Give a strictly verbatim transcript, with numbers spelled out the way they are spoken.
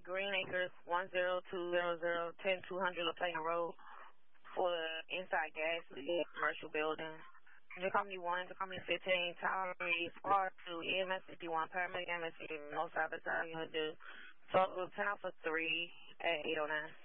Green Acres, one zero two zero zero ten two hundred LaPlaya Road for the inside gas leak commercial building. The company one, the company fifteen, Tower three, Squad two, E M S fifty-one, Paramedic M S fifty, no sabotage, you do. Total ten out for three at eight oh nine.